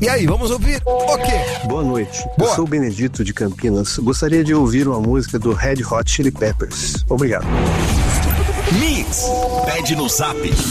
E aí, vamos ouvir o quê? Boa noite. Boa. Eu sou o Benedito de Campinas. Gostaria de ouvir uma música do Red Hot Chili Peppers. Obrigado. Mix. Pede no Zap